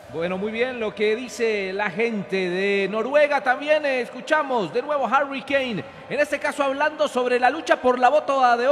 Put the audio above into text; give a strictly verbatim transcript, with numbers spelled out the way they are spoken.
Bueno, muy bien lo que dice la gente de Noruega. También eh, escuchamos de nuevo Harry Kane, en este caso hablando sobre la lucha por la bota de oro.